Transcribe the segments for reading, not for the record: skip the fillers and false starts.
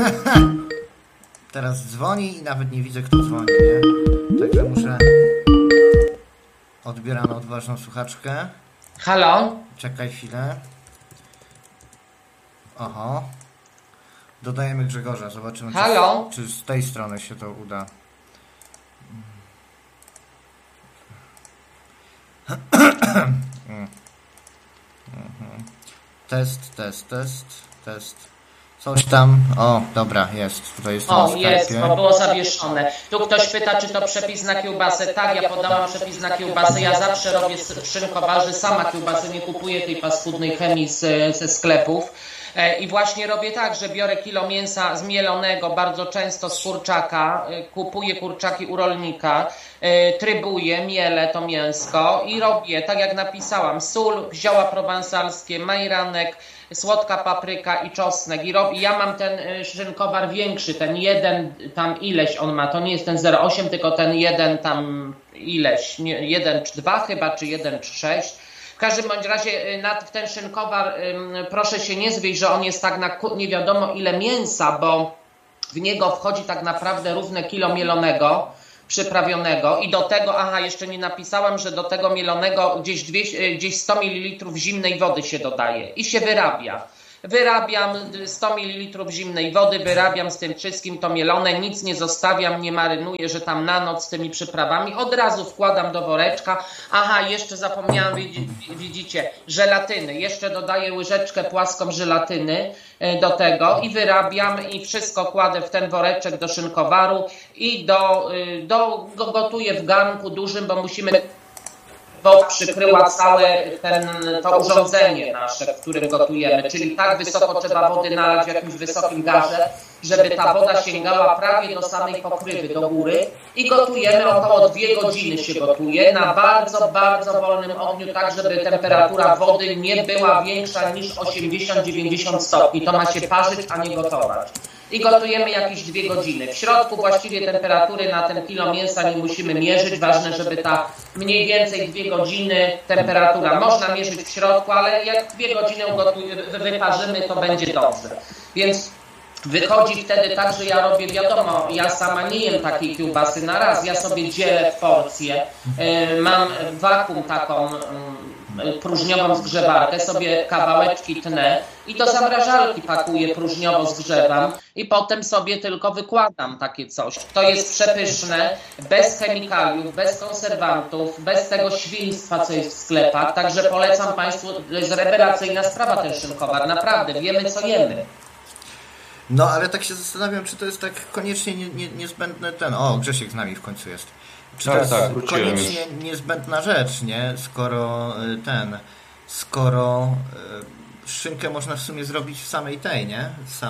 Teraz dzwoni i nawet nie widzę, kto dzwoni, nie? Także muszę... Odbieramy odważną słuchaczkę. Halo? Czekaj chwilę. Oho. Dodajemy Grzegorza. Zobaczymy, Halo? czy z tej strony się to uda. Test. Coś tam. O, dobra, jest. Tutaj jest. O, jest, bo było zawieszone. Tu ktoś pyta, czy to przepis na kiełbasę. Tak, ja podałam przepis na kiełbasę. Ja zawsze robię w szynkowarze, sama kiełbasy, nie kupuję tej paskudnej chemii ze sklepów. I właśnie robię tak, że biorę kilo mięsa zmielonego, bardzo często z kurczaka, kupuję kurczaki u rolnika, trybuję, mielę to mięsko i robię, tak jak napisałam, sól, zioła prowansalskie, majeranek, słodka papryka i czosnek. I ja mam ten szynkowar większy, ten jeden tam ileś on ma, to nie jest ten 0,8, tylko ten jeden tam ileś, 1,2 chyba, czy 1,6. W każdym bądź razie w ten szynkowar proszę się nie zwijść, że on jest tak na nie wiadomo ile mięsa, bo w niego wchodzi tak naprawdę równe kilo mielonego, przyprawionego i do tego, jeszcze nie napisałam, że do tego mielonego gdzieś 100 ml zimnej wody się dodaje i się wyrabia. Wyrabiam 100 ml zimnej wody, wyrabiam z tym wszystkim to mielone, nic nie zostawiam, nie marynuję, że tam na noc z tymi przyprawami, od razu wkładam do woreczka. Jeszcze zapomniałam, widzicie, żelatyny, jeszcze dodaję łyżeczkę płaską żelatyny do tego i wyrabiam i wszystko kładę w ten woreczek do szynkowaru i gotuję w garnku dużym, bo musimy... Woda przykryła całe to urządzenie nasze, w którym gotujemy. Czyli tak wysoko trzeba wody nalać w jakimś wysokim garze, żeby ta woda sięgała prawie do samej pokrywy, do góry. I gotujemy, około 2 godziny się gotuje na bardzo, bardzo wolnym ogniu, tak żeby temperatura wody nie była większa niż 80-90 stopni. To ma się parzyć, a nie gotować. I gotujemy jakieś 2 godziny. W środku właściwie temperatury na ten kilo mięsa nie musimy mierzyć. Ważne, żeby ta mniej więcej 2 godziny temperatura. Można mierzyć w środku, ale jak 2 godziny wyparzymy, to będzie dobrze. Więc wychodzi wtedy tak, że ja robię, wiadomo, ja sama nie jem takiej kiełbasy na raz. Ja sobie dzielę w porcje. Mam wakum taką próżniową zgrzewarkę, sobie kawałeczki tnę i do zamrażarki pakuję, próżniowo zgrzewam i potem sobie tylko wykładam takie coś. To jest przepyszne, bez chemikaliów, bez konserwantów, bez tego świństwa, co jest w sklepach. Także polecam Państwu, to jest rewelacyjna sprawa ten szynkowar. Naprawdę, wiemy co jemy. No, ale tak się zastanawiam, czy to jest tak koniecznie niezbędne O, Grzesiek z nami w końcu jest. Czy to jest koniecznie niezbędna rzecz, nie? Skoro szynkę można w sumie zrobić w samej nie?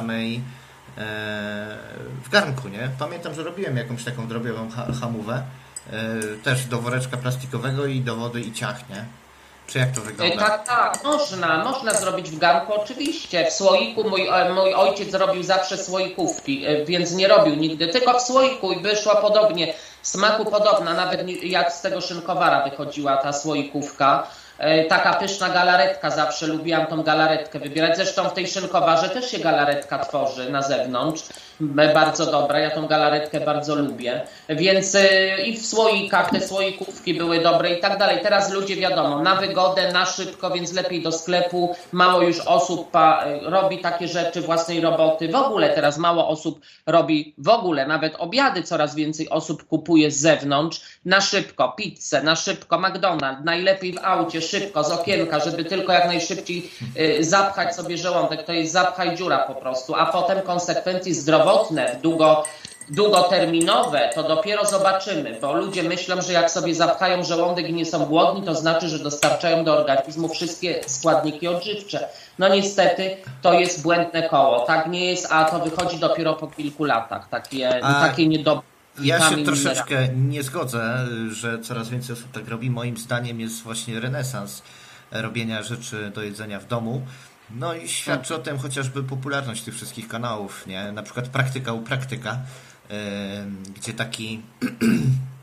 W garnku, nie? Pamiętam, że robiłem jakąś taką drobiową hamówę, też do woreczka plastikowego i do wody i ciach, nie? Czy jak to wygląda? Tak, można zrobić w garnku, oczywiście. W słoiku mój ojciec robił zawsze słoikówki, więc nie robił nigdy, tylko w słoiku i wyszła podobnie, smaku podobna, nawet jak z tego szynkowara wychodziła ta słoikówka. Taka pyszna galaretka, zawsze lubiłam tą galaretkę wybierać. Zresztą w tej szynkowarze też się galaretka tworzy na zewnątrz. Bardzo dobra, ja tą galaretkę bardzo lubię. Więc i w słoikach te słoikówki były dobre i tak dalej. Teraz ludzie wiadomo, na wygodę, na szybko, więc lepiej do sklepu. Mało już osób robi takie rzeczy własnej roboty. W ogóle teraz mało osób robi nawet obiady, coraz więcej osób kupuje z zewnątrz. Na szybko, pizzę, na szybko, McDonald's, najlepiej w aucie, szybko, z okienka, żeby tylko jak najszybciej zapchać sobie żołądek. To jest zapchaj dziura po prostu, a potem konsekwencje zdrowotne, długoterminowe, to dopiero zobaczymy, bo ludzie myślą, że jak sobie zapchają żołądek i nie są głodni, to znaczy, że dostarczają do organizmu wszystkie składniki odżywcze. No niestety to jest błędne koło. Tak nie jest, a to wychodzi dopiero po kilku latach. Takie niedobre. Ja się troszeczkę nie zgodzę, że coraz więcej osób tak robi. Moim zdaniem jest właśnie renesans robienia rzeczy do jedzenia w domu. No i świadczy o tym chociażby popularność tych wszystkich kanałów, nie? Na przykład Praktyka u Praktyka, gdzie taki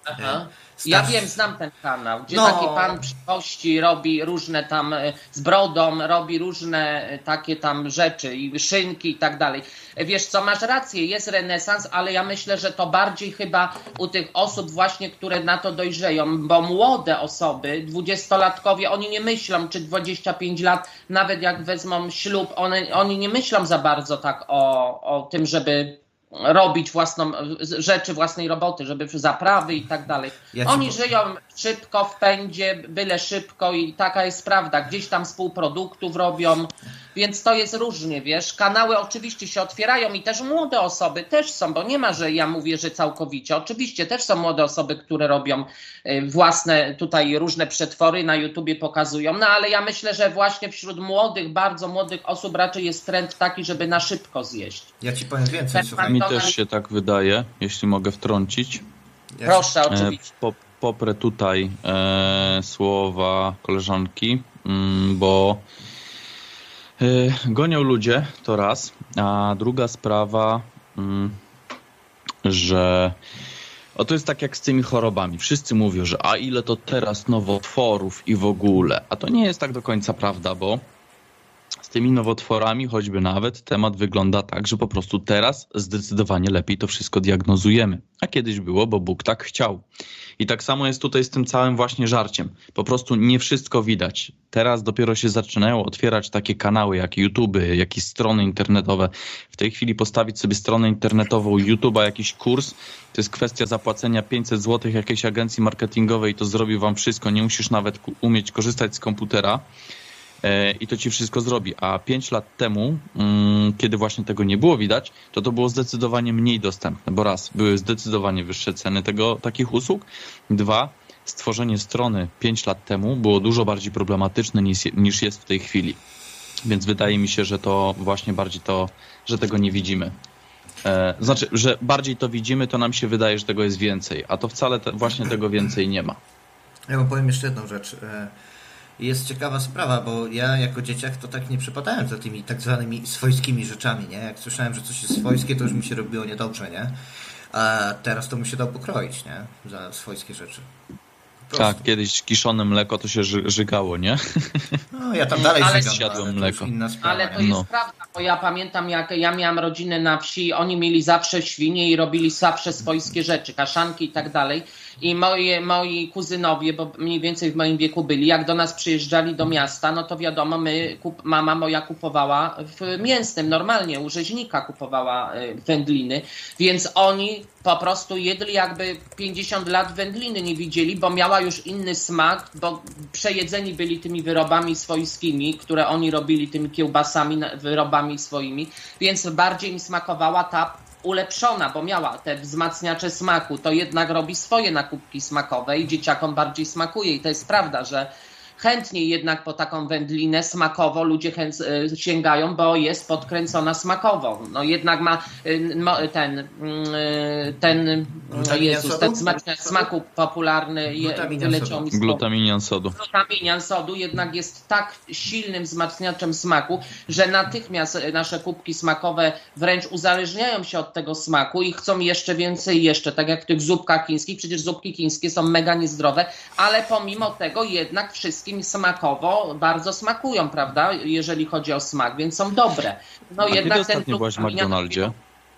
Aha. Ja wiem, znam ten kanał, gdzie taki pan przy gości robi różne tam z brodą, robi różne takie tam rzeczy i szynki i tak dalej. Wiesz co, masz rację, jest renesans, ale ja myślę, że to bardziej chyba u tych osób właśnie, które na to dojrzeją, bo młode osoby, 20-latkowie, oni nie myślą, czy 25 lat, nawet jak wezmą ślub, oni nie myślą za bardzo tak o tym, żeby robić rzeczy własnej roboty, żeby zaprawy i tak dalej. Oni żyją szybko, w pędzie, byle szybko i taka jest prawda. Gdzieś tam z półproduktów robią, więc to jest różnie, wiesz. Kanały oczywiście się otwierają i też młode osoby też są, bo nie ma, że ja mówię, że całkowicie. Oczywiście też są młode osoby, które robią własne tutaj różne przetwory, na YouTubie pokazują, no ale ja myślę, że właśnie wśród młodych, bardzo młodych osób raczej jest trend taki, żeby na szybko zjeść. Ja ci powiem więcej, słuchaj. Mi też się tak wydaje, jeśli mogę wtrącić. Proszę, oczywiście. Poprę tutaj słowa koleżanki, bo gonią ludzie, to raz, a druga sprawa, że to jest tak jak z tymi chorobami. Wszyscy mówią, że a ile to teraz nowotworów i w ogóle. A to nie jest tak do końca prawda, bo z tymi nowotworami choćby nawet temat wygląda tak, że po prostu teraz zdecydowanie lepiej to wszystko diagnozujemy. A kiedyś było, bo Bóg tak chciał. I tak samo jest tutaj z tym całym właśnie żarciem. Po prostu nie wszystko widać. Teraz dopiero się zaczynają otwierać takie kanały jak YouTube, jakieś strony internetowe. W tej chwili postawić sobie stronę internetową YouTube'a, jakiś kurs, to jest kwestia zapłacenia 500 zł jakiejś agencji marketingowej i to zrobi wam wszystko. Nie musisz nawet umieć korzystać z komputera. I to ci wszystko zrobi. A 5 lat temu, kiedy właśnie tego nie było widać, to było zdecydowanie mniej dostępne, bo raz, były zdecydowanie wyższe ceny takich usług, dwa, stworzenie strony 5 lat temu było dużo bardziej problematyczne niż jest w tej chwili. Więc wydaje mi się, że to właśnie bardziej że tego nie widzimy. Znaczy, że bardziej to widzimy, to nam się wydaje, że tego jest więcej, a to wcale właśnie tego więcej nie ma. Ja wam powiem jeszcze jedną rzecz. Jest ciekawa sprawa, bo ja jako dzieciak to tak nie przypadałem za tymi tak zwanymi swojskimi rzeczami, nie? Jak słyszałem, że coś jest swojskie, to już mi się robiło niedobrze, nie? A teraz to bym się dał pokroić, nie? Za swojskie rzeczy. Tak, kiedyś kiszone mleko to się żygało, nie? No, ja tam dalej zjadłem mleko. Ale to jest prawda, bo ja pamiętam, jak ja miałam rodzinę na wsi, oni mieli zawsze świnie i robili zawsze swojskie rzeczy, kaszanki i tak dalej. I moi kuzynowie, bo mniej więcej w moim wieku byli, jak do nas przyjeżdżali do miasta, no to wiadomo, mama moja kupowała w mięsnym, normalnie u rzeźnika kupowała wędliny, więc oni po prostu jedli jakby 50 lat wędliny nie widzieli, bo miała już inny smak, bo przejedzeni byli tymi wyrobami swojskimi, które oni robili, tymi kiełbasami, wyrobami swoimi, więc bardziej im smakowała ta ulepszona, bo miała te wzmacniacze smaku, to jednak robi swoje nakupki smakowe i dzieciakom bardziej smakuje i to jest prawda, że chętniej jednak po taką wędlinę smakowo ludzie sięgają, bo jest podkręcona smakowo. No jednak ma ten smaku popularny wyleciał mi z Glutaminian sodu. Glutaminian sodu jednak jest tak silnym wzmacniaczem smaku, że natychmiast nasze kubki smakowe wręcz uzależniają się od tego smaku i chcą jeszcze więcej, jeszcze tak jak w tych zupkach chińskich. Przecież zupki chińskie są mega niezdrowe, ale pomimo tego jednak wszystkim smakowo bardzo smakują, prawda? Jeżeli chodzi o smak, więc są dobre. No a jednak kiedy ostatnio byłaś w McDonaldzie?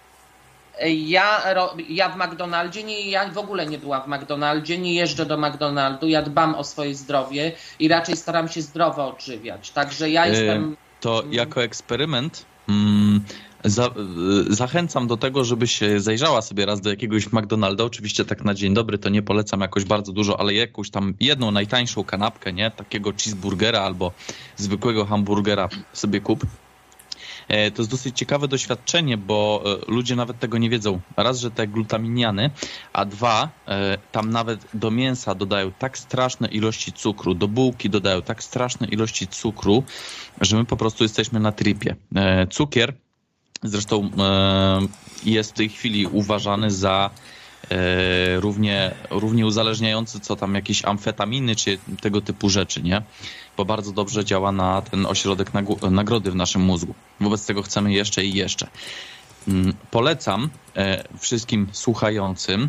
Ja w McDonaldzie ja w ogóle nie byłam w McDonaldzie, nie jeżdżę do McDonaldu, ja dbam o swoje zdrowie i raczej staram się zdrowo odżywiać. Także ja jestem... To jako eksperyment zachęcam do tego, żebyś zajrzała sobie raz do jakiegoś McDonalda. Oczywiście tak na dzień dobry to nie polecam jakoś bardzo dużo, ale jakąś tam jedną najtańszą kanapkę, nie? Takiego cheeseburgera albo zwykłego hamburgera sobie kup. To jest dosyć ciekawe doświadczenie, bo ludzie nawet tego nie wiedzą. Raz, że te glutaminiany, a dwa, tam nawet do mięsa dodają tak straszne ilości cukru, do bułki dodają tak straszne ilości cukru, że my po prostu jesteśmy na tripie. Cukier zresztą jest w tej chwili uważany za równie uzależniający co tam jakieś amfetaminy czy tego typu rzeczy, nie? Bo bardzo dobrze działa na ten ośrodek nagrody w naszym mózgu. Wobec tego chcemy jeszcze i jeszcze. Polecam wszystkim słuchającym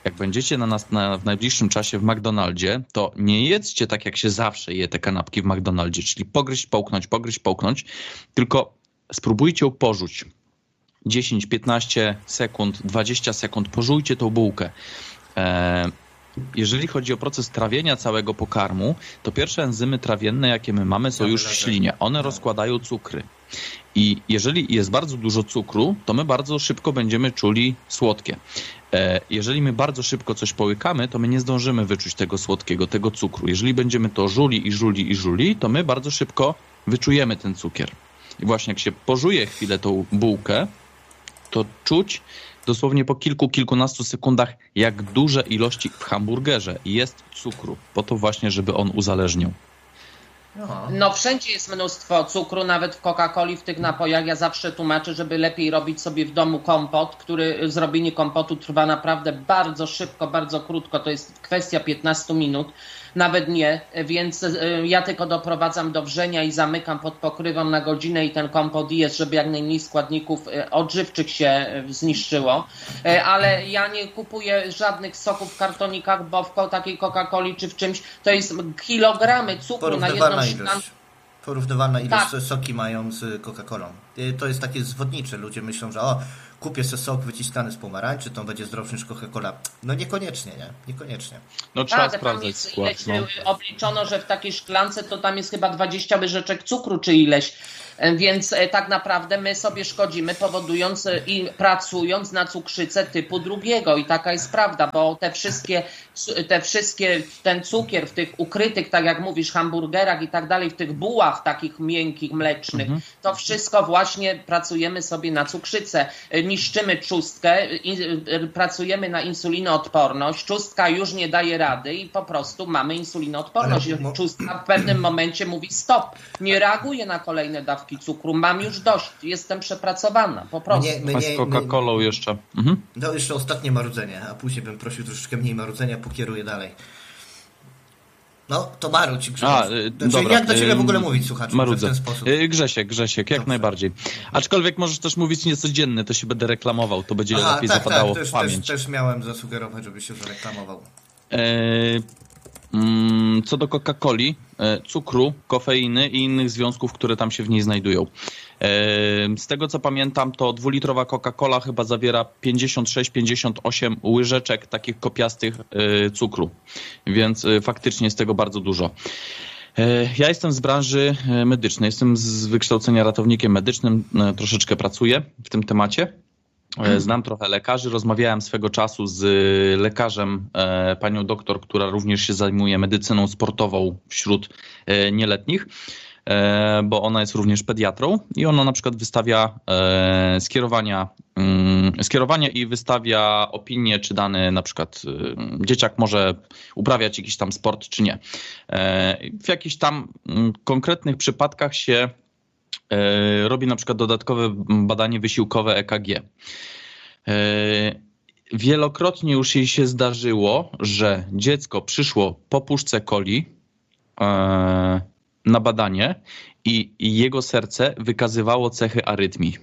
jak będziecie w najbliższym czasie w McDonaldzie, to nie jedzcie tak, jak się zawsze je te kanapki w McDonaldzie, czyli pogryźć, połknąć, tylko spróbujcie ją pożuć. 10, 15 sekund, 20 sekund, pożujcie tą bułkę. Jeżeli chodzi o proces trawienia całego pokarmu, to pierwsze enzymy trawienne, jakie my mamy, są już w ślinie. One rozkładają cukry. I jeżeli jest bardzo dużo cukru, to my bardzo szybko będziemy czuli słodkie. Jeżeli my bardzo szybko coś połykamy, to my nie zdążymy wyczuć tego słodkiego, tego cukru. Jeżeli będziemy to żuli, to my bardzo szybko wyczujemy ten cukier. I właśnie jak się pożuje chwilę tą bułkę, to czuć dosłownie po kilkunastu sekundach, jak duże ilości w hamburgerze jest cukru, po to właśnie, żeby on uzależnił. No wszędzie jest mnóstwo cukru, nawet w Coca-Coli, w tych napojach. Ja zawsze tłumaczę, żeby lepiej robić sobie w domu kompot, zrobienie kompotu trwa naprawdę bardzo szybko, bardzo krótko, to jest kwestia 15 minut, nawet nie, więc ja tylko doprowadzam do wrzenia i zamykam pod pokrywą na godzinę i ten kompot jest, żeby jak najmniej składników odżywczych się zniszczyło, ale ja nie kupuję żadnych soków w kartonikach, bo w takiej Coca-Coli czy w czymś to jest kilogramy cukru na jedną szklankę. Porównywalna ilość soki mają z Coca-Colą. To jest takie zwodnicze. Ludzie myślą, że kupię sobie sok wyciskany z pomarańczy, to on będzie zdrowszy niż Coca-Cola. No niekoniecznie, nie? Niekoniecznie. No trzeba sprawdzać skład. Obliczono, że w takiej szklance to tam jest chyba 20 łyżeczek cukru czy ileś. Więc tak naprawdę my sobie szkodzimy, powodując i pracując na cukrzycę typu 2. I taka jest prawda, bo ten cukier w tych ukrytych, tak jak mówisz, hamburgerach i tak dalej, w tych bułach takich miękkich, mlecznych, to wszystko właśnie pracujemy sobie na cukrzycę. Niszczymy trzustkę, pracujemy na insulinoodporność, trzustka już nie daje rady i po prostu mamy insulinoodporność. Trzustka w pewnym momencie mówi stop, nie reaguje na kolejne dawki cukru, mam już dość, jestem przepracowana, po prostu. A z Coca-Colą jeszcze? No jeszcze ostatnie marudzenie, a później bym prosił troszeczkę mniej marudzenia, pokieruję dalej. No, to marudź, Grzegorz. Dobra, jak do ciebie w ogóle mówić, słuchaczu, w ten sposób? Grzesiek, jak najbardziej. Aczkolwiek możesz też mówić niecodzienny, to się będę reklamował, to będzie lepiej zapadało w pamięć. Też miałem zasugerować, żeby się zareklamował. Co do Coca-Coli, cukru, kofeiny i innych związków, które tam się w niej znajdują. Z tego co pamiętam, to 2-litrowa Coca-Cola chyba zawiera 56-58 łyżeczek takich kopiastych cukru, więc faktycznie jest tego bardzo dużo. Ja jestem z branży medycznej, jestem z wykształcenia ratownikiem medycznym, troszeczkę pracuję w tym temacie. Znam trochę lekarzy, rozmawiałem swego czasu z lekarzem, panią doktor, która również się zajmuje medycyną sportową wśród nieletnich, bo ona jest również pediatrą i ona na przykład wystawia skierowania i wystawia opinię, czy dany na przykład dzieciak może uprawiać jakiś tam sport, czy nie. W jakichś tam konkretnych przypadkach się robi na przykład dodatkowe badanie wysiłkowe EKG. Wielokrotnie już jej się zdarzyło, że dziecko przyszło po puszce coli na badanie i jego serce wykazywało cechy arytmii.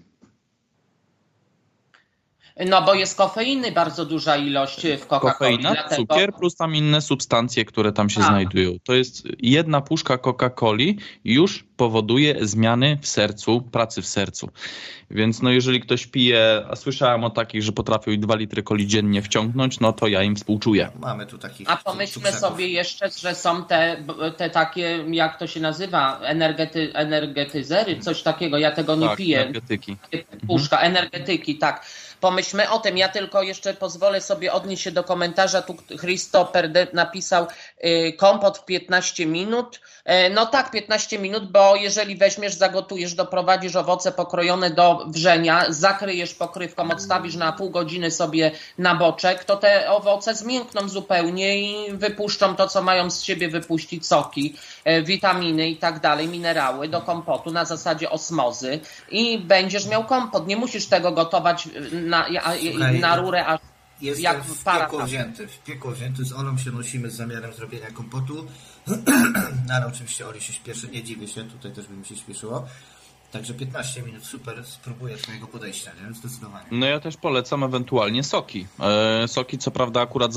No bo jest kofeiny bardzo duża ilość w Coca-Coli. Kofeina, cukier plus tam inne substancje, które tam się znajdują. To jest jedna puszka Coca-Coli już powoduje zmiany w sercu, pracy w sercu. Więc no jeżeli ktoś pije, a słyszałem o takich, że potrafią i 2 litry coli dziennie wciągnąć, no to ja im współczuję. Mamy tu takich. A pomyślmy sobie jeszcze, że są te takie, jak to się nazywa, energetyzery, coś takiego, ja tego nie piję. Energetyki. Puszka, energetyki, tak. Pomyślmy o tym. Ja tylko jeszcze pozwolę sobie odnieść się do komentarza. Tu Christo Perde napisał kompot w 15 minut. No tak, 15 minut, bo jeżeli weźmiesz, zagotujesz, doprowadzisz owoce pokrojone do wrzenia, zakryjesz pokrywką, odstawisz na pół godziny sobie na boczek, to te owoce zmiękną zupełnie i wypuszczą to, co mają z siebie wypuścić, soki, witaminy i tak dalej, minerały do kompotu na zasadzie osmozy i będziesz miał kompot. Nie musisz tego gotować na rurę aż jak w piekło wzięty. Z Olą się nosimy z zamiarem zrobienia kompotu. No ale oczywiście Oli się śpieszy, nie dziwię się, tutaj też by mi się śpieszyło. Także 15 minut, super, spróbuję twojego podejścia, nie? Zdecydowanie. No ja też polecam ewentualnie soki. Soki co prawda akurat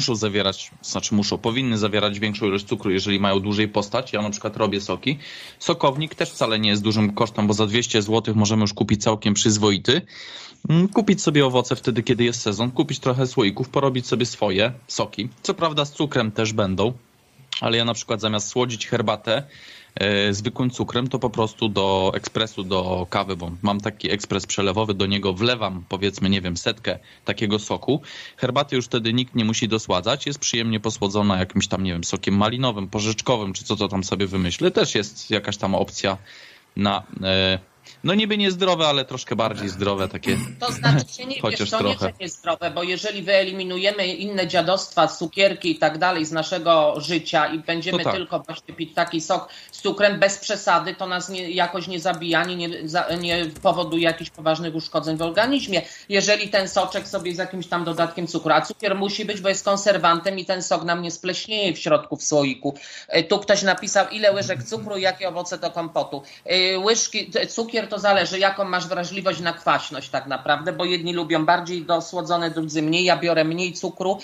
powinny zawierać większą ilość cukru, jeżeli mają dłużej postać. Ja na przykład robię soki. Sokownik też wcale nie jest dużym kosztem, bo za 200 zł możemy już kupić całkiem przyzwoity. Kupić sobie owoce wtedy, kiedy jest sezon, kupić trochę słoików, porobić sobie swoje soki. Co prawda z cukrem też będą, ale ja na przykład zamiast słodzić herbatę zwykłym cukrem, to po prostu do ekspresu, do kawy, bo mam taki ekspres przelewowy, do niego wlewam powiedzmy, nie wiem, 100 takiego soku. Herbaty już wtedy nikt nie musi dosładzać, jest przyjemnie posłodzona jakimś tam, nie wiem, sokiem malinowym, porzeczkowym, czy co to tam sobie wymyślę. Też jest jakaś tam opcja na... No niby niezdrowe, ale troszkę bardziej zdrowe takie. To znaczy się nie, chociaż to trochę. Nie, że niezdrowe, bo jeżeli wyeliminujemy inne dziadostwa, cukierki i tak dalej z naszego życia i będziemy tylko właśnie pić taki sok z cukrem bez przesady, to nas jakoś nie zabija, nie powoduje jakichś poważnych uszkodzeń w organizmie. Jeżeli ten soczek sobie z jakimś tam dodatkiem cukru, a cukier musi być, bo jest konserwantem i ten sok nam nie spleśnieje w środku w słoiku. Tu ktoś napisał, ile łyżek cukru i jakie owoce do kompotu. Cukier to zależy, jaką masz wrażliwość na kwaśność tak naprawdę, bo jedni lubią bardziej dosłodzone, drudzy mniej. Ja biorę mniej cukru,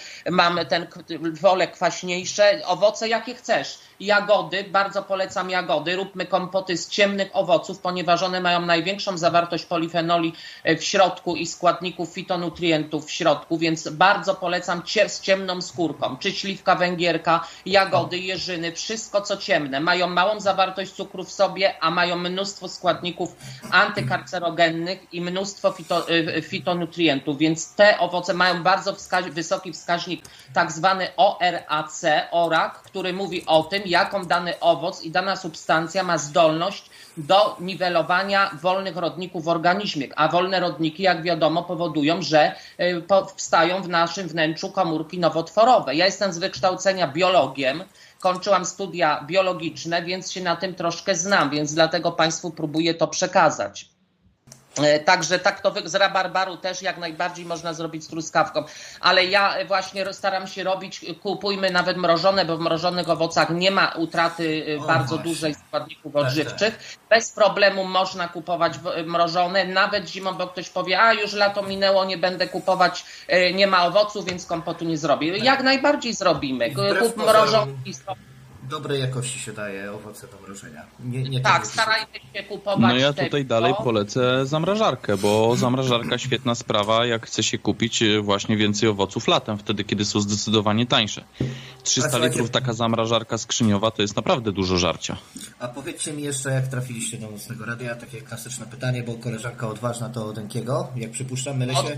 wolę kwaśniejsze. Owoce jakie chcesz. Jagody, bardzo polecam jagody. Róbmy kompoty z ciemnych owoców, ponieważ one mają największą zawartość polifenoli w środku i składników fitonutrientów w środku, więc bardzo polecam z ciemną skórką. Czy śliwka węgierka, jagody, jeżyny, wszystko co ciemne. Mają małą zawartość cukru w sobie, a mają mnóstwo składników antykarcerogennych i mnóstwo fitonutrientów, więc te owoce mają bardzo wysoki wskaźnik tak zwany ORAC, który mówi o tym, jaką dany owoc i dana substancja ma zdolność do niwelowania wolnych rodników w organizmie. A wolne rodniki, jak wiadomo, powodują, że powstają w naszym wnętrzu komórki nowotworowe. Ja jestem z wykształcenia biologiem, kończyłam studia biologiczne, więc się na tym troszkę znam, więc dlatego Państwu próbuję to przekazać. Także tak to z rabarbaru też jak najbardziej można zrobić z truskawką, ale ja właśnie staram się robić, kupujmy nawet mrożone, bo w mrożonych owocach nie ma utraty bardzo dużej składników odżywczych. Bez problemu można kupować mrożone, nawet zimą, bo ktoś powie, a już lato minęło, nie będę kupować, nie ma owoców, więc kompotu nie zrobię. Jak najbardziej zrobimy. Kup mrożony i dobrej jakości się daje owoce do mrożenia. Tak, starajmy się kupować. No ja tutaj dalej polecę zamrażarkę, bo zamrażarka świetna sprawa, jak chce się kupić właśnie więcej owoców latem, wtedy kiedy są zdecydowanie tańsze. 300 litrów taka zamrażarka skrzyniowa to jest naprawdę dużo żarcia. A powiedzcie mi jeszcze, jak trafiliście do Nocnego Radia, takie klasyczne pytanie, bo koleżanka odważna to od Enkiego, jak przypuszczam, mylę się? Od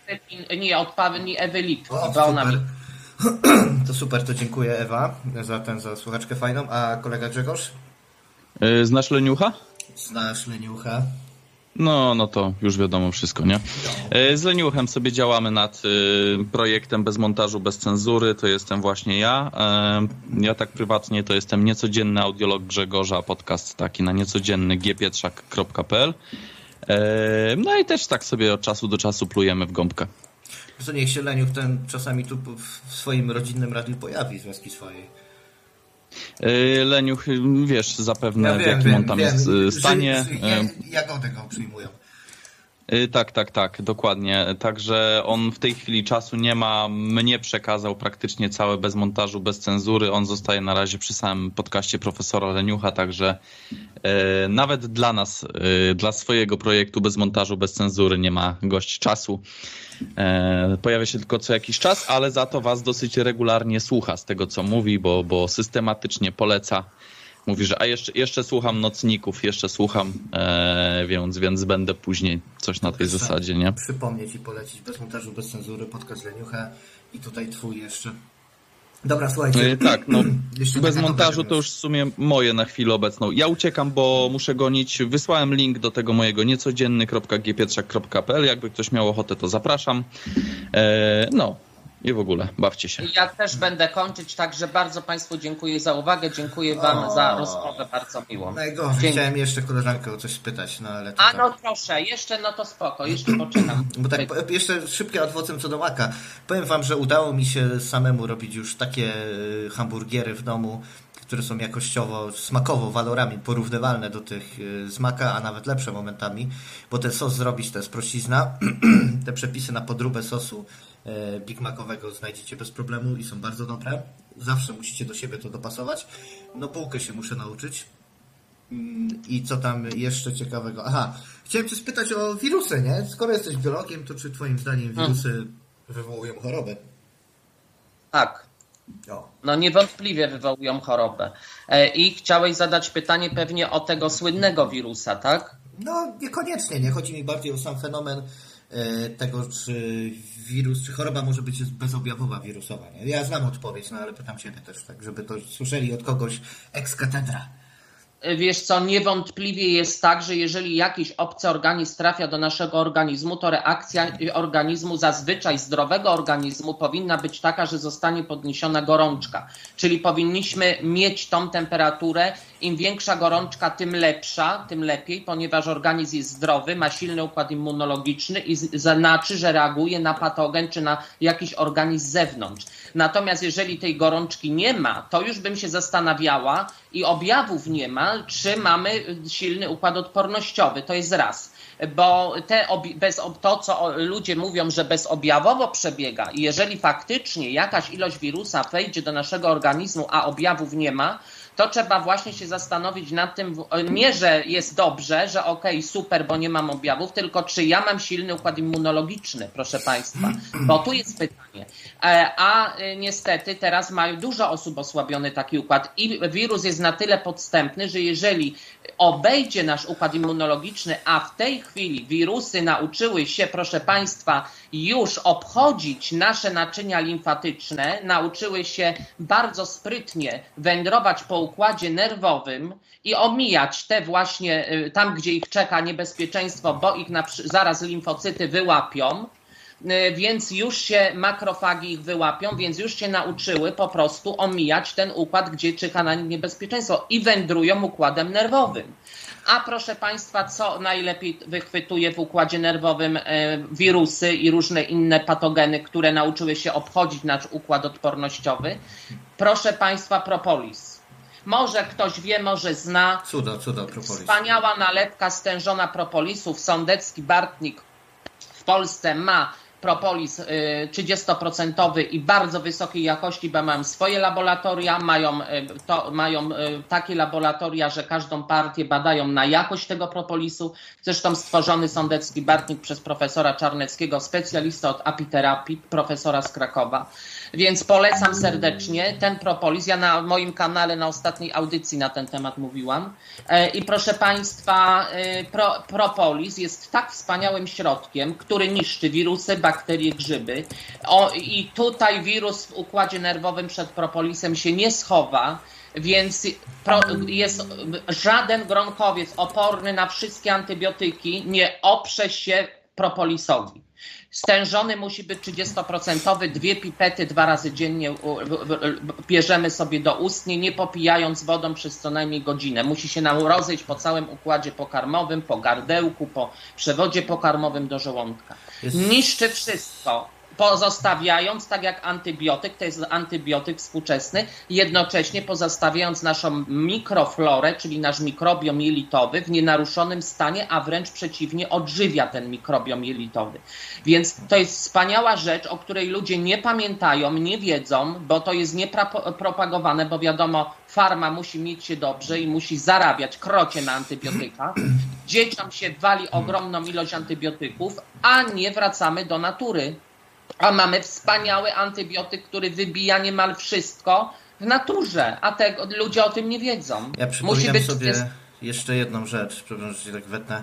pani Ewy Lip. To super, to dziękuję Ewa za słuchaczkę fajną. A kolega Grzegorz? Znasz Leniucha? Znasz Leniucha. No to już wiadomo wszystko, nie? Z Leniuchem sobie działamy nad projektem bez montażu, bez cenzury. To jestem właśnie ja. Ja tak prywatnie to jestem niecodzienny audiolog Grzegorza, podcast taki na niecodzienny gpietrzak.pl. No i też tak sobie od czasu do czasu plujemy w gąbkę. To niech się Leniuch ten czasami tu w swoim rodzinnym radiu pojawi z łaski swojej. Leniuch, wiesz zapewne w jakim on tam jest stanie. Jagody go przyjmują. Tak, dokładnie. Także on w tej chwili czasu nie ma. Mnie przekazał praktycznie całe bez montażu, bez cenzury. On zostaje na razie przy samym podcaście profesora Leniucha, także nawet dla nas, dla swojego projektu bez montażu, bez cenzury nie ma gość czasu. Pojawia się tylko co jakiś czas, ale za to was dosyć regularnie słucha z tego, co mówi, bo systematycznie poleca. Mówi, że jeszcze słucham nocników, jeszcze słucham, więc będę później coś na tej zasadzie, nie? Przypomnieć i polecić bez montażu, bez cenzury, podcast Leniucha i tutaj twój jeszcze. Dobra, słuchajcie. Tak, bez montażu to już w sumie moje na chwilę obecną. Ja uciekam, bo muszę gonić. Wysłałem link do tego mojego niecodzienny.gpietrzak.pl. Jakby ktoś miał ochotę, to zapraszam. I w ogóle, bawcie się. Ja też będę kończyć, także bardzo Państwu dziękuję za uwagę, dziękuję Wam za rozmowę, bardzo miło. Najgorzej, chciałem jeszcze koleżankę o coś spytać, ale to no proszę, jeszcze no to spoko, jeszcze poczynam. Bo tak, jeszcze szybkie adwocem co do maka. Powiem Wam, że udało mi się samemu robić już takie hamburgery w domu, które są jakościowo, smakowo, walorami porównywalne do tych z Maka, a nawet lepsze momentami, bo ten sos zrobić to jest prościzna. Te przepisy na podróbę sosu Big Macowego znajdziecie bez problemu i są bardzo dobre. Zawsze musicie do siebie to dopasować. No bułkę się muszę nauczyć. I co tam jeszcze ciekawego? Aha, chciałem cię spytać o wirusy, nie? Skoro jesteś biologiem, to czy twoim zdaniem wirusy wywołują chorobę? Tak. No niewątpliwie wywołują chorobę. I chciałeś zadać pytanie pewnie o tego słynnego wirusa, tak? No niekoniecznie, nie. Chodzi mi bardziej o sam fenomen tego, czy wirus, czy choroba może być bezobjawowa, wirusowa. Nie? Ja znam odpowiedź, no ale pytam Ciebie też, tak, żeby to słyszeli od kogoś ex cathedra. Wiesz co, niewątpliwie jest tak, że jeżeli jakiś obcy organizm trafia do naszego organizmu, to reakcja organizmu, zazwyczaj zdrowego organizmu, powinna być taka, że zostanie podniesiona gorączka. Czyli powinniśmy mieć tą temperaturę. Im większa gorączka, tym lepsza, tym lepiej, ponieważ organizm jest zdrowy, ma silny układ immunologiczny i znaczy, że reaguje na patogen czy na jakiś organizm z zewnątrz. Natomiast jeżeli tej gorączki nie ma, to już bym się zastanawiała i objawów nie ma, czy mamy silny układ odpornościowy. To jest raz. Bo to, co ludzie mówią, że bezobjawowo przebiega i jeżeli faktycznie jakaś ilość wirusa wejdzie do naszego organizmu, a objawów nie ma, to trzeba właśnie się zastanowić nad tym, nie, że jest dobrze, że okej, super, bo nie mam objawów, tylko czy ja mam silny układ immunologiczny, proszę Państwa, bo tu jest pytanie. A niestety teraz mają dużo osób osłabiony taki układ i wirus jest na tyle podstępny, że jeżeli obejdzie nasz układ immunologiczny, a w tej chwili wirusy nauczyły się, proszę Państwa, już obchodzić nasze naczynia limfatyczne, nauczyły się bardzo sprytnie wędrować po układzie nerwowym i omijać te właśnie tam, gdzie ich czeka niebezpieczeństwo, bo ich zaraz limfocyty wyłapią, więc już się makrofagi ich wyłapią, więc już się nauczyły po prostu omijać ten układ, gdzie czeka na nich niebezpieczeństwo i wędrują układem nerwowym. A proszę Państwa, co najlepiej wychwytuje w układzie nerwowym wirusy i różne inne patogeny, które nauczyły się obchodzić nasz układ odpornościowy? Proszę Państwa, propolis. Może ktoś wie, może zna. Cudo, propolis. Wspaniała nalewka stężona propolisów. Sądecki Bartnik w Polsce ma propolis 30% i bardzo wysokiej jakości, bo mają swoje laboratoria, mają takie laboratoria, że każdą partię badają na jakość tego propolisu. Zresztą stworzony Sądecki Bartnik przez profesora Czarneckiego, specjalista od apiterapii, profesora z Krakowa. Więc polecam serdecznie ten propolis. Ja na moim kanale na ostatniej audycji na ten temat mówiłam. I proszę Państwa, propolis jest tak wspaniałym środkiem, który niszczy wirusy, bakterie, grzyby. I tutaj wirus w układzie nerwowym przed propolisem się nie schowa, więc jest żaden gronkowiec oporny na wszystkie antybiotyki nie oprze się propolisowi. Stężony musi być 30%, 2 pipety 2 razy dziennie bierzemy sobie do ustnie, nie popijając wodą przez co najmniej godzinę. Musi się nam rozejść po całym układzie pokarmowym, po gardełku, po przewodzie pokarmowym do żołądka. Niszczy wszystko, pozostawiając, tak jak antybiotyk, to jest antybiotyk współczesny, jednocześnie pozostawiając naszą mikroflorę, czyli nasz mikrobiom jelitowy w nienaruszonym stanie, a wręcz przeciwnie, odżywia ten mikrobiom jelitowy. Więc to jest wspaniała rzecz, o której ludzie nie pamiętają, nie wiedzą, bo to jest niepropagowane, bo wiadomo, farma musi mieć się dobrze i musi zarabiać krocie na antybiotykach. Dzieciom się wali ogromną ilość antybiotyków, a nie wracamy do natury. A mamy wspaniały antybiotyk, który wybija niemal wszystko w naturze, a ludzie o tym nie wiedzą. Ja przypominam sobie jeszcze jedną rzecz, przepraszam, że się tak wetnę.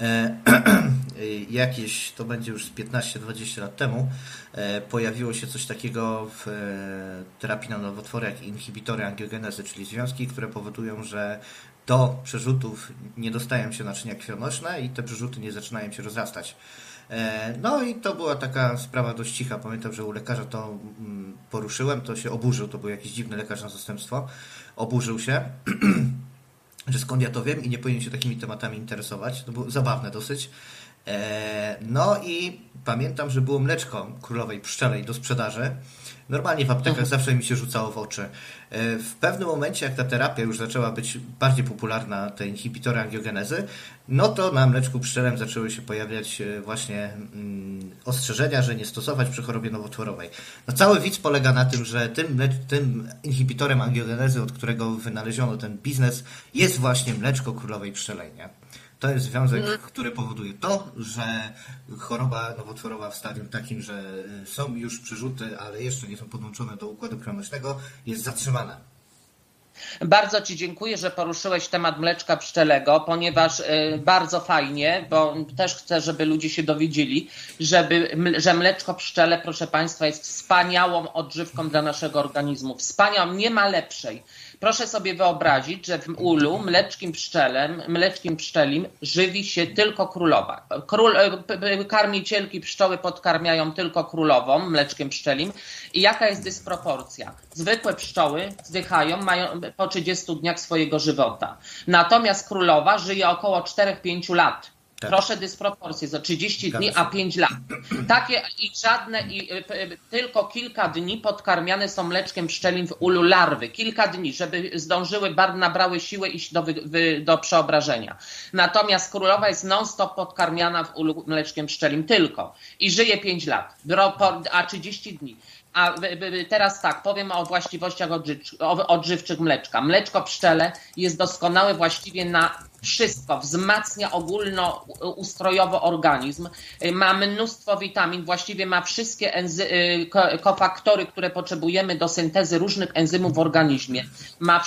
Jakieś, to będzie już z 15-20 lat temu, pojawiło się coś takiego w terapii na nowotwory jak inhibitory angiogenezy, czyli związki, które powodują, że do przerzutów nie dostają się naczynia krwionośne i te przerzuty nie zaczynają się rozrastać. No i to była taka sprawa dość cicha. Pamiętam, że u lekarza to poruszyłem, to się oburzył, to był jakiś dziwny lekarz na zastępstwo. Oburzył się, że skąd ja to wiem i nie powinien się takimi tematami interesować. To było zabawne dosyć. No i pamiętam, że było mleczko królowej pszczelej do sprzedaży. Normalnie w aptekach zawsze mi się rzucało w oczy. W pewnym momencie, jak ta terapia już zaczęła być bardziej popularna, te inhibitory angiogenezy, no to na mleczku pszczelem zaczęły się pojawiać właśnie ostrzeżenia, że nie stosować przy chorobie nowotworowej. No cały widz polega na tym, że tym inhibitorem angiogenezy, od którego wynaleziono ten biznes, jest właśnie mleczko królowej pszczelej, nie? To jest związek, który powoduje to, że choroba nowotworowa w stadium takim, że są już przyrzuty, ale jeszcze nie są podłączone do układu krwionośnego, jest zatrzymana. Bardzo Ci dziękuję, że poruszyłeś temat mleczka pszczelego, ponieważ bardzo fajnie, bo też chcę, żeby ludzie się dowiedzieli, że mleczko pszczele, proszę Państwa, jest wspaniałą odżywką dla naszego organizmu. Wspaniałą, nie ma lepszej. Proszę sobie wyobrazić, że w ulu mleczkiem pszczelim żywi się tylko królowa. Karmicielki pszczoły podkarmiają tylko królową mleczkiem pszczelim. I jaka jest dysproporcja? Zwykłe pszczoły zdychają, mają po 30 dniach swojego żywota. Natomiast królowa żyje około 4-5 lat. Tak. Proszę dysproporcje, za 30 dni, a 5 lat. Takie i żadne, tylko kilka dni podkarmiane są mleczkiem pszczelim w ulu larwy. Kilka dni, żeby zdążyły, nabrały siłę iść do przeobrażenia. Natomiast królowa jest non-stop podkarmiana w ulu mleczkiem pszczelim tylko. I żyje 5 lat, a 30 dni. A teraz tak, powiem o właściwościach odżywczych mleczka. Mleczko pszczele jest doskonałe właściwie na wszystko. Wzmacnia ogólnoustrojowo organizm. Ma mnóstwo witamin, właściwie ma wszystkie kofaktory, które potrzebujemy do syntezy różnych enzymów w organizmie. Ma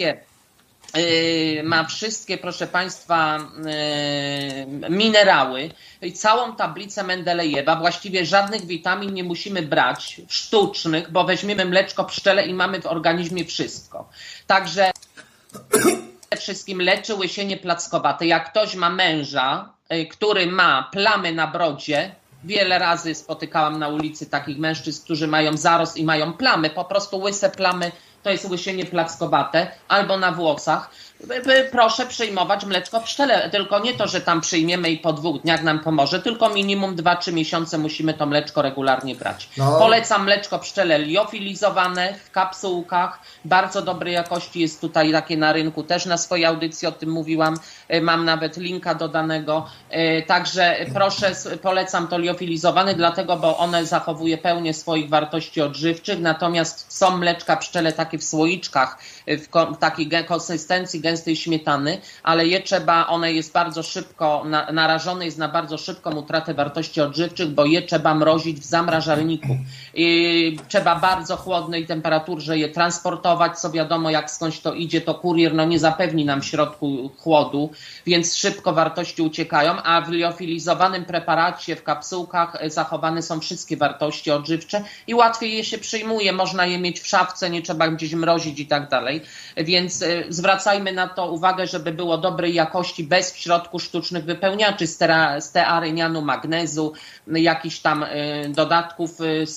wszystkie, proszę Państwa, minerały, całą tablicę Mendelejewa, właściwie żadnych witamin nie musimy brać sztucznych, bo weźmiemy mleczko pszczele i mamy w organizmie wszystko. Także przede wszystkim leczy łysienie plackowate. Jak ktoś ma męża, który ma plamy na brodzie, wiele razy spotykałam na ulicy takich mężczyzn, którzy mają zarost i mają plamy, po prostu łyse plamy, to jest łysienie plackowate, albo na włosach. Proszę przyjmować mleczko pszczele. Tylko nie to, że tam przyjmiemy i po 2 dniach nam pomoże, tylko minimum 2-3 miesiące musimy to mleczko regularnie brać. No. Polecam mleczko pszczele liofilizowane w kapsułkach. Bardzo dobrej jakości jest tutaj takie na rynku. Też na swojej audycji o tym mówiłam. Mam nawet linka dodanego. Także proszę, polecam to liofilizowane, dlatego, bo one zachowuje pełnię swoich wartości odżywczych. Natomiast są mleczka pszczele takie w słoiczkach, w takiej konsystencji gęstej śmietany, ale one jest bardzo szybko, narażone jest na bardzo szybką utratę wartości odżywczych, bo je trzeba mrozić w zamrażalniku. Trzeba bardzo chłodnej temperaturze je transportować, co wiadomo, jak skądś to idzie, to kurier nie zapewni nam w środku chłodu, więc szybko wartości uciekają, a w liofilizowanym preparacie w kapsułkach zachowane są wszystkie wartości odżywcze i łatwiej je się przyjmuje, można je mieć w szafce, nie trzeba gdzieś mrozić i tak dalej, więc zwracajmy na to uwagę, żeby było dobrej jakości, bez w środku sztucznych wypełniaczy, stearynianu, magnezu, jakichś tam dodatków,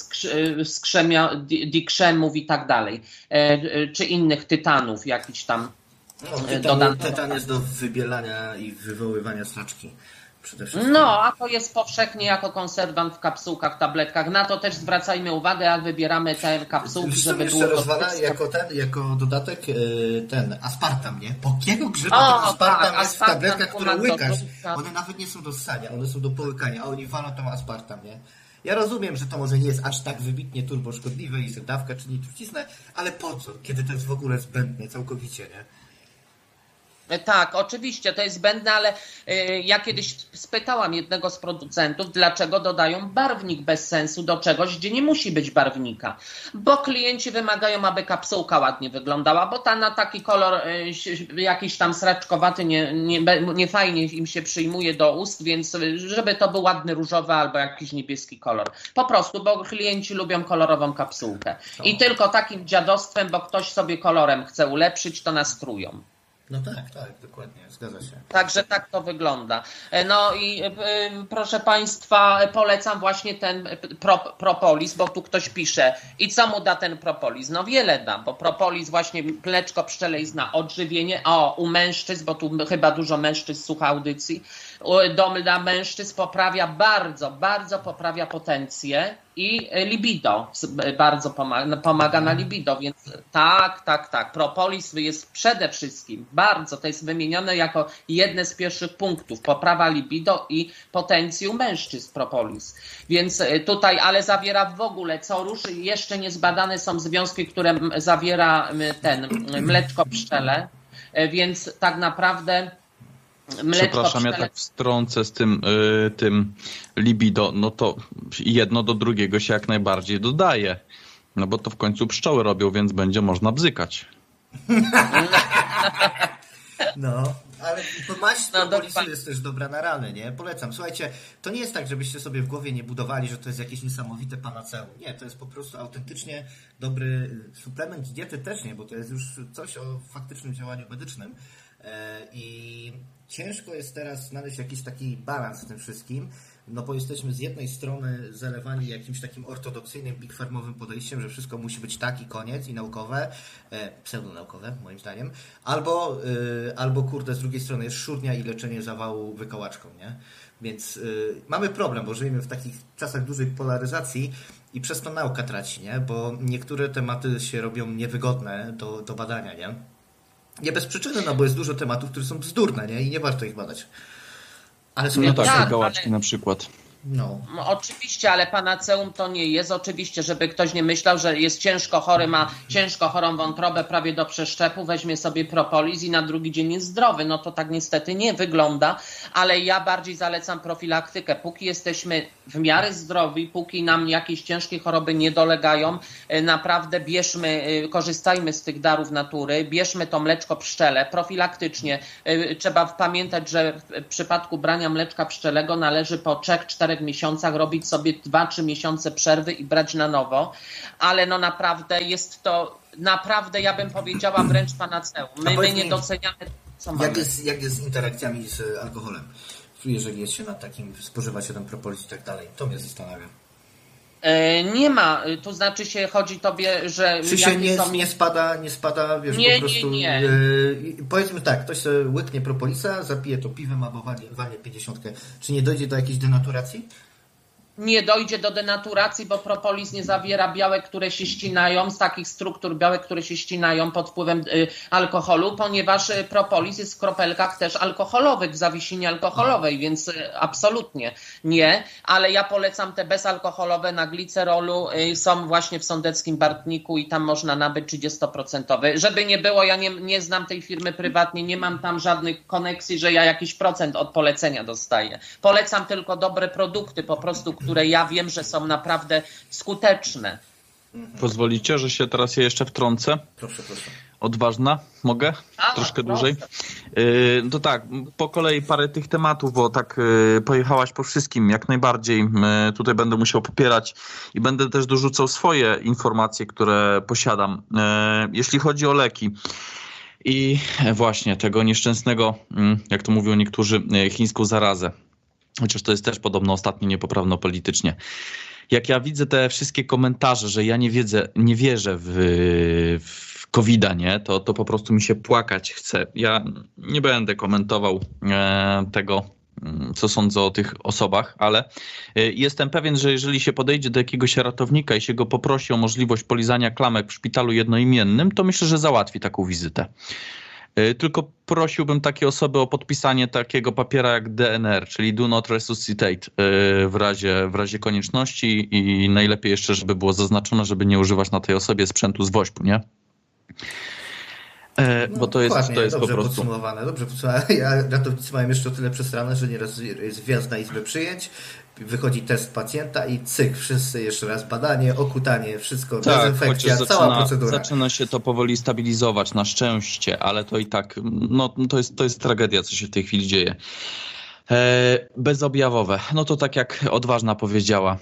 dikrzemów i tak dalej, czy innych tytanów, jakichś tam tytan jest do wybielania i wywoływania straczki. No, a to jest powszechnie jako konserwant w kapsułkach, tabletkach. Na to też zwracajmy uwagę, jak wybieramy te kapsułki, żeby było... rozwala jako dodatek ten aspartam, nie? Po jakiego grzyba ten aspartam tak, jest w tabletkach, które łykasz? One nawet nie są do ssania, one są do połykania, a oni walą tą aspartam, nie? Ja rozumiem, że to może nie jest aż tak wybitnie turbo szkodliwe i dawka czy trucizny, ale po co? Kiedy to jest w ogóle zbędne całkowicie, nie? Tak, oczywiście, to jest zbędne, ale ja kiedyś spytałam jednego z producentów, dlaczego dodają barwnik bez sensu do czegoś, gdzie nie musi być barwnika. Bo klienci wymagają, aby kapsułka ładnie wyglądała, bo ta na taki kolor jakiś tam sraczkowaty nie fajnie im się przyjmuje do ust, więc żeby to był ładny różowy albo jakiś niebieski kolor. Po prostu, bo klienci lubią kolorową kapsułkę. I tylko takim dziadostwem, bo ktoś sobie kolorem chce ulepszyć, to nastrują. No tak, dokładnie, zgadza się. Także tak to wygląda. No i proszę Państwa, polecam właśnie ten propolis, bo tu ktoś pisze. I co mu da ten propolis? No wiele da, bo propolis właśnie mleczko pszczele jest na odżywienie, u mężczyzn, bo tu chyba dużo mężczyzn słucha audycji, dla mężczyzn poprawia bardzo poprawia potencję i libido, bardzo pomaga na libido, więc tak. Propolis jest przede wszystkim to jest wymienione jako jedne z pierwszych punktów, poprawa libido i potencję mężczyzn propolis. Więc tutaj, ale zawiera w ogóle, co ruszy, jeszcze niezbadane są związki, które zawiera mleczko pszczele, więc tak naprawdę przepraszam, ja tak wtrącę z tym libido, no to jedno do drugiego się jak najbardziej dodaje. No bo to w końcu pszczoły robią, więc będzie można bzykać. No, ale maść propolisu jest też dobra na rany, nie? Polecam. Słuchajcie, to nie jest tak, żebyście sobie w głowie nie budowali, że to jest jakieś niesamowite panaceum. Nie, to jest po prostu autentycznie dobry suplement diety też nie, bo to jest już coś o faktycznym działaniu medycznym. I ciężko jest teraz znaleźć jakiś taki balans w tym wszystkim, no bo jesteśmy z jednej strony zalewani jakimś takim ortodoksyjnym, big farmowym podejściem, że wszystko musi być tak i koniec i naukowe, pseudonaukowe moim zdaniem, albo kurde z drugiej strony jest szurnia i leczenie zawału wykołaczką, nie? Więc mamy problem, bo żyjemy w takich czasach dużej polaryzacji i przez to nauka traci, nie? Bo niektóre tematy się robią niewygodne do badania, nie? Nie bez przyczyny, no bo jest dużo tematów, które są bzdurne, nie? I nie warto ich badać. Ale są wykołaczki na przykład. No, oczywiście, ale panaceum to nie jest. Oczywiście, żeby ktoś nie myślał, że jest ciężko chory, ma ciężko chorą wątrobę prawie do przeszczepu, weźmie sobie propolis i na drugi dzień jest zdrowy. No to tak niestety nie wygląda, ale ja bardziej zalecam profilaktykę. Póki jesteśmy w miarę zdrowi, póki nam jakieś ciężkie choroby nie dolegają, naprawdę korzystajmy z tych darów natury, bierzmy to mleczko pszczele profilaktycznie. Trzeba pamiętać, że w przypadku brania mleczka pszczelego należy po 3-4 miesiącach robić sobie 2-3 miesiące przerwy i brać na nowo, ale no naprawdę jest to, ja bym powiedziała wręcz panaceum. My nie doceniamy, co mamy. Jak jest z interakcjami z alkoholem? Jeżeli jest się na takim, spożywa się ten propolis i tak dalej, to mnie zastanawia. Nie ma, to znaczy się chodzi tobie, że... Czy się nie spada, wiesz, nie, po prostu... Nie. Powiedzmy tak, ktoś sobie łyknie propolisa, zapije to piwem albo walnie 50. Czy nie dojdzie do jakiejś denaturacji? Nie dojdzie do denaturacji, bo propolis nie zawiera białek, które się ścinają, z takich struktur białek, które się ścinają pod wpływem alkoholu, ponieważ propolis jest w kropelkach też alkoholowych, w zawiesinie alkoholowej, więc absolutnie nie, ale ja polecam te bezalkoholowe na glicerolu, są właśnie w sądeckim Bartniku i tam można nabyć 30%. Żeby nie było, ja nie znam tej firmy prywatnie, nie mam tam żadnych koneksji, że ja jakiś procent od polecenia dostaję. Polecam tylko dobre produkty, po prostu, które ja wiem, że są naprawdę skuteczne. Pozwolicie, że się teraz jeszcze wtrącę? Proszę. Odważna? Mogę? Troszkę dłużej? To tak, po kolei parę tych tematów, bo tak pojechałaś po wszystkim jak najbardziej. Tutaj będę musiał popierać i będę też dorzucał swoje informacje, które posiadam. Jeśli chodzi o leki i właśnie tego nieszczęsnego, jak to mówią niektórzy, chińską zarazę. Chociaż to jest też podobno ostatnio niepoprawno politycznie. Jak ja widzę te wszystkie komentarze, że ja nie wierzę w COVID-a, nie, to po prostu mi się płakać chce. Ja nie będę komentował tego, co sądzę o tych osobach, ale jestem pewien, że jeżeli się podejdzie do jakiegoś ratownika i się go poprosi o możliwość polizania klamek w szpitalu jednoimiennym, to myślę, że załatwi taką wizytę. Tylko prosiłbym takie osoby o podpisanie takiego papiera jak DNR, czyli Do Not Resuscitate w razie konieczności i najlepiej jeszcze, żeby było zaznaczone, żeby nie używać na tej osobie sprzętu z woźpu, nie? Bo to jest po prostu... Podsumowane. Dobrze podsumowane. Ratownicy mają jeszcze o tyle przesrane, że nieraz jest wjazd na izbę przyjęć, wychodzi test pacjenta i cyk, wszyscy jeszcze raz badanie, okutanie, wszystko, dezynfekcja, cała procedura. Zaczyna się to powoli stabilizować, na szczęście, ale to i tak, no to jest tragedia, co się w tej chwili dzieje. Bezobjawowe. No to tak jak Odważna powiedziała,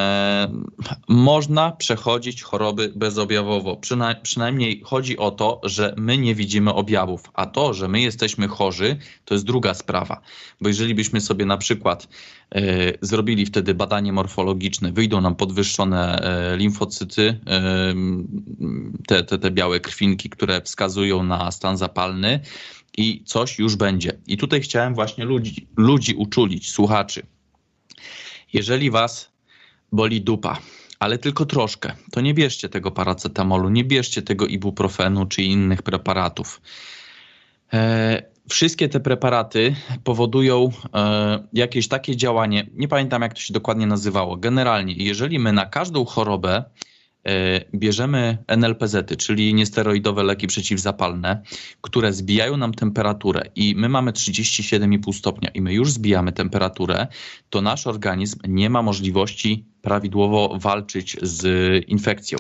można przechodzić choroby bezobjawowo. Przynajmniej chodzi o to, że my nie widzimy objawów, a to, że my jesteśmy chorzy, to jest druga sprawa. Bo jeżeli byśmy sobie na przykład zrobili wtedy badanie morfologiczne, wyjdą nam podwyższone limfocyty, te białe krwinki, które wskazują na stan zapalny, i coś już będzie. I tutaj chciałem właśnie ludzi uczulić, słuchaczy. Jeżeli was boli dupa, ale tylko troszkę, to nie bierzcie tego paracetamolu, nie bierzcie tego ibuprofenu czy innych preparatów. Wszystkie te preparaty powodują jakieś takie działanie, nie pamiętam jak to się dokładnie nazywało. Generalnie, jeżeli my na każdą chorobę bierzemy NLPZ-y, czyli niesteroidowe leki przeciwzapalne, które zbijają nam temperaturę i my mamy 37,5 stopnia i my już zbijamy temperaturę, to nasz organizm nie ma możliwości prawidłowo walczyć z infekcją.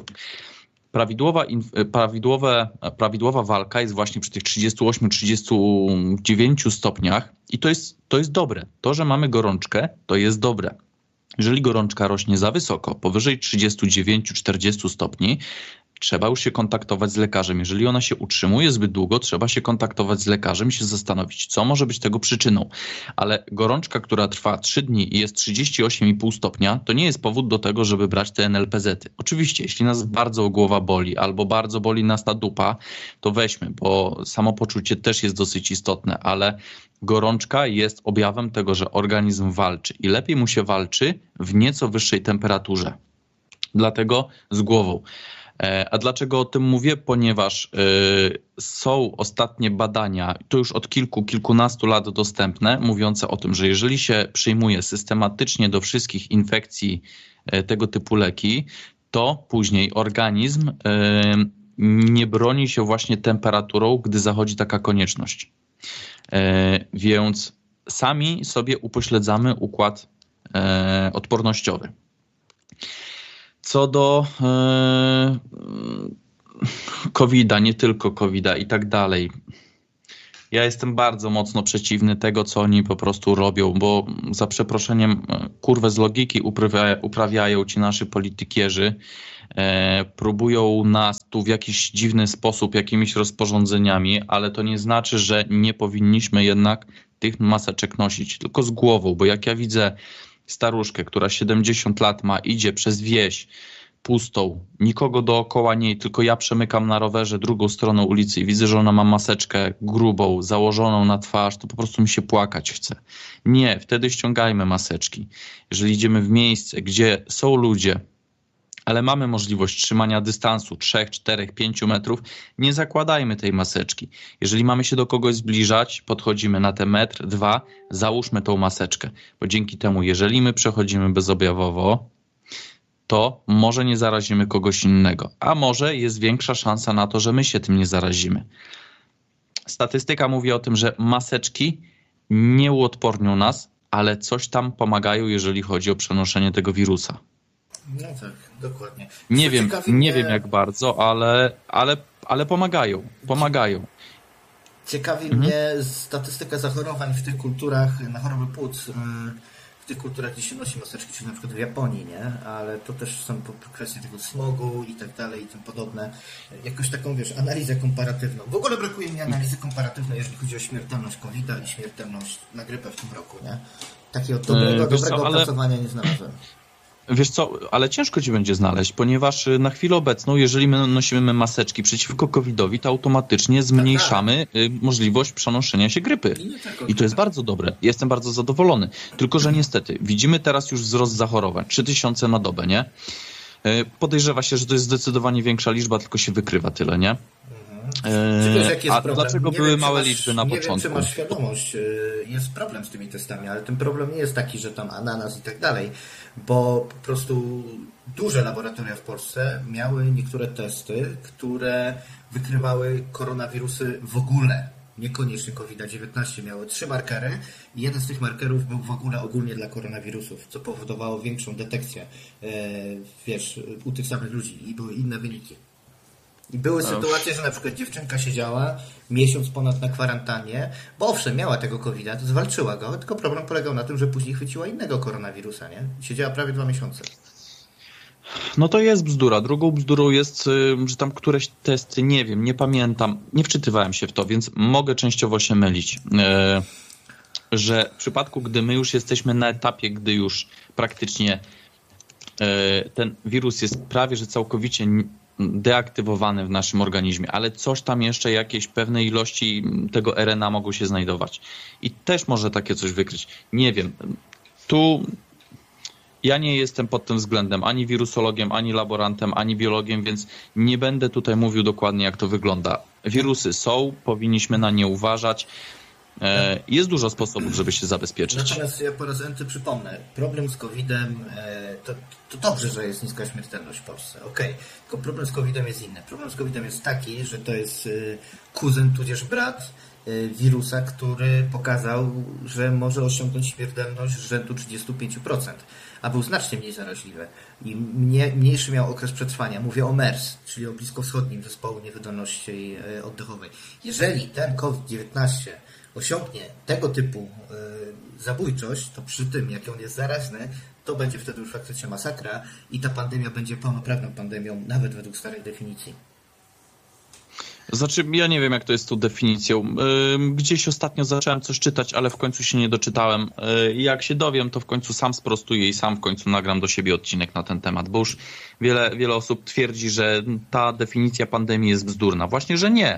Prawidłowa walka jest właśnie przy tych 38-39 stopniach i to jest dobre. To, że mamy gorączkę, to jest dobre. Jeżeli gorączka rośnie za wysoko, powyżej 39-40 stopni, trzeba już się kontaktować z lekarzem. Jeżeli ona się utrzymuje zbyt długo, trzeba się kontaktować z lekarzem i się zastanowić, co może być tego przyczyną. Ale gorączka, która trwa 3 dni i jest 38,5 stopnia, to nie jest powód do tego, żeby brać te NLPZ-y. Oczywiście, jeśli nas bardzo głowa boli albo bardzo boli nas ta dupa, to weźmy, bo samopoczucie też jest dosyć istotne, ale gorączka jest objawem tego, że organizm walczy i lepiej mu się walczy w nieco wyższej temperaturze. Dlatego z głową. A dlaczego o tym mówię? Ponieważ są ostatnie badania, to już od kilkunastu lat dostępne, mówiące o tym, że jeżeli się przyjmuje systematycznie do wszystkich infekcji tego typu leki, to później organizm nie broni się właśnie temperaturą, gdy zachodzi taka konieczność. Więc sami sobie upośledzamy układ odpornościowy. Co do COVID-a, nie tylko COVID-a i tak dalej. Ja jestem bardzo mocno przeciwny tego, co oni po prostu robią, bo za przeproszeniem kurwę z logiki uprawiają ci nasi politykierzy. Próbują nas tu w jakiś dziwny sposób jakimiś rozporządzeniami, ale to nie znaczy, że nie powinniśmy jednak tych maseczek nosić, tylko z głową, bo jak ja widzę staruszkę, która 70 lat ma, idzie przez wieś pustą, nikogo dookoła niej, tylko ja przemykam na rowerze drugą stroną ulicy i widzę, że ona ma maseczkę grubą, założoną na twarz, to po prostu mi się płakać chce. Nie, wtedy ściągajmy maseczki. Jeżeli idziemy w miejsce, gdzie są ludzie, ale mamy możliwość trzymania dystansu 3, 4, 5 metrów, nie zakładajmy tej maseczki. Jeżeli mamy się do kogoś zbliżać, podchodzimy na te metr, 2, załóżmy tą maseczkę, bo dzięki temu, jeżeli my przechodzimy bezobjawowo, to może nie zarazimy kogoś innego, a może jest większa szansa na to, że my się tym nie zarazimy. Statystyka mówi o tym, że maseczki nie uodpornią nas, ale coś tam pomagają, jeżeli chodzi o przenoszenie tego wirusa. No tak, dokładnie. Nie wiem jak bardzo, ale pomagają. Ciekawi mnie statystyka zachorowań w tych kulturach na choroby płuc, w tych kulturach, gdzie się nosi maseczki, czyli na przykład w Japonii, nie? Ale to też są kwestie tego smogu i tak dalej i tym podobne. Jakoś taką, analizę komparatywną. W ogóle brakuje mi analizy komparatywnej, jeżeli chodzi o śmiertelność COVID-a i śmiertelność na grypę w tym roku, nie? Takiego dobrego opracowania nie znalazłem. Wiesz co, ale ciężko ci będzie znaleźć, ponieważ na chwilę obecną, jeżeli my nosimy maseczki przeciwko COVID-owi, to automatycznie zmniejszamy możliwość przenoszenia się grypy. I to jest bardzo dobre. Jestem bardzo zadowolony. Tylko że niestety widzimy teraz już wzrost zachorowań. 3000 na dobę, nie? Podejrzewa się, że to jest zdecydowanie większa liczba, tylko się wykrywa tyle, nie? A dlaczego były małe liczby na początku? Nie wiem, czy masz świadomość, jest problem z tymi testami, ale ten problem nie jest taki, że tam ananas i tak dalej, bo po prostu duże laboratoria w Polsce miały niektóre testy, które wykrywały koronawirusy w ogóle, niekoniecznie COVID-19, miały 3 markery i jeden z tych markerów był w ogóle ogólnie dla koronawirusów, co powodowało większą detekcję, u tych samych ludzi i były inne wyniki. I były sytuacje, że na przykład dziewczynka siedziała miesiąc ponad na kwarantannie, bo owszem, miała tego COVID-a, to zwalczyła go, tylko problem polegał na tym, że później chwyciła innego koronawirusa, nie? Siedziała prawie 2 miesiące. No to jest bzdura. Drugą bzdurą jest, że tam któreś testy, nie wiem, nie pamiętam, nie wczytywałem się w to, więc mogę częściowo się mylić. Że w przypadku, gdy my już jesteśmy na etapie, gdy już praktycznie ten wirus jest prawie że całkowicie deaktywowane w naszym organizmie, ale coś tam jeszcze, jakieś pewne ilości tego RNA mogą się znajdować. I też może takie coś wykryć. Nie wiem. Tu ja nie jestem pod tym względem ani wirusologiem, ani laborantem, ani biologiem, więc nie będę tutaj mówił dokładnie, jak to wygląda. Wirusy są, powinniśmy na nie uważać. Jest dużo sposobów, żeby się zabezpieczyć. Natomiast ja po raz enty przypomnę, problem z COVID-em, to dobrze, że jest niska śmiertelność w Polsce, okej. Tylko problem z COVID-em jest inny. Problem z COVID-em jest taki, że to jest kuzyn tudzież brat wirusa, który pokazał, że może osiągnąć śmiertelność rzędu 35%, a był znacznie mniej zaraźliwy i mniejszy miał okres przetrwania. Mówię o MERS, czyli o bliskowschodnim zespołu niewydolności oddechowej. Jeżeli ten COVID-19 osiągnie tego typu zabójczość, to przy tym, jak on jest zaraźny, to będzie wtedy już faktycznie masakra i ta pandemia będzie pełnoprawną pandemią, nawet według starej definicji. Znaczy, ja nie wiem, jak to jest z tą definicją. Gdzieś ostatnio zacząłem coś czytać, ale w końcu się nie doczytałem. Jak się dowiem, to w końcu sam sprostuję i sam w końcu nagram do siebie odcinek na ten temat, bo już wiele osób twierdzi, że ta definicja pandemii jest bzdurna. Właśnie, że nie.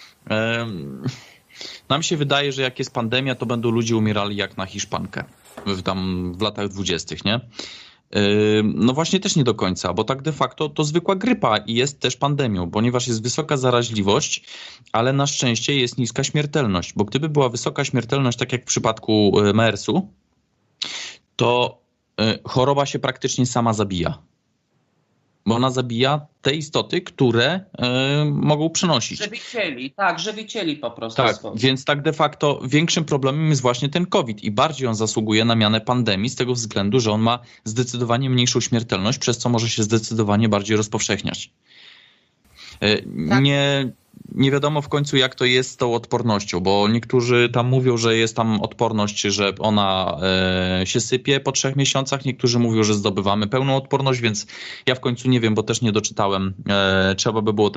Nam się wydaje, że jak jest pandemia, to będą ludzie umierali jak na hiszpankę w latach 20., nie? No właśnie też nie do końca, bo tak de facto to zwykła grypa i jest też pandemią, ponieważ jest wysoka zaraźliwość, ale na szczęście jest niska śmiertelność, bo gdyby była wysoka śmiertelność, tak jak w przypadku MERS-u, to choroba się praktycznie sama zabija. Bo ona zabija te istoty, które mogą przenosić. Żywicieli po prostu. Tak, więc tak de facto większym problemem jest właśnie ten COVID i bardziej on zasługuje na mianę pandemii z tego względu, że on ma zdecydowanie mniejszą śmiertelność, przez co może się zdecydowanie bardziej rozpowszechniać. Tak. Nie wiadomo w końcu, jak to jest z tą odpornością, bo niektórzy tam mówią, że jest tam odporność, że ona się sypie po 3 miesiącach, niektórzy mówią, że zdobywamy pełną odporność, więc ja w końcu nie wiem, bo też nie doczytałem. Trzeba by było